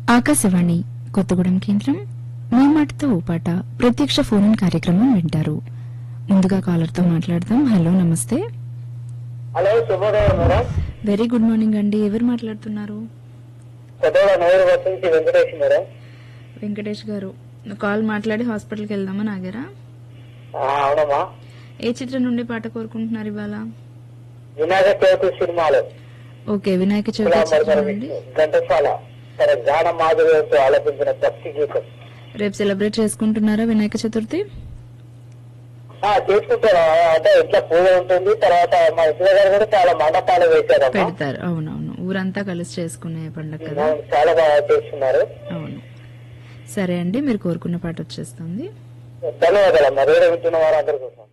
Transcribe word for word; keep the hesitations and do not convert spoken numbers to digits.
ఆకాశవాణి కొత్తగూడెం కేంద్రం మీ మాటతో ఓ పాట ప్రత్యక్ష ఫోన్ ఇన్ కార్యక్రమం వింటారు. ముందుగా కాలర్ తో మాట్లాడదాం. హలో, నమస్తే. హలో, శుభోదయం మేడం. వెరీ గుడ్ మార్నింగ్ అండి. ఎవరు మాట్లాడుతున్నారు? వెంకటేష్ మేడం. వెంకటేష్ గారు, కాల్ మాట్లాడి హాస్పిటల్కి వెళ్దామా నాగరా? అవునమ్మా. ఏ చిత్రం నుండి పాట కోరుకుంటున్నారు ఇవాళ? వినాయక చవితి సినిమాలో. ఓకే, వినాయక చవితి చిత్రం నుండి ఘంటసాల తన గాన మాధుర్యంతో ఆలపించిన భక్తి గీతం. రేపు సెలబ్రేట్ చేసుకుంటున్నారా వినాయక చతుర్థి? చేసుకుంటారు. అంటే ఇంట్లో పూజ ఉంటుంది. తర్వాత మా ఇంటి దగ్గర కూడా చాలా మండపాలు వేశారు, పెడతారు. అవునవును, ఊరంతా కలిసి చేసుకునే పండుగ కదా. చాలా బాగా చేస్తున్నారు. అవును, సరే అండి, మీరు కోరుకున్న పాట వచ్చేస్తుంది. ధన్యవాదాలు అమ్మా. రేడియో వింటున్న వారు అందరికీ.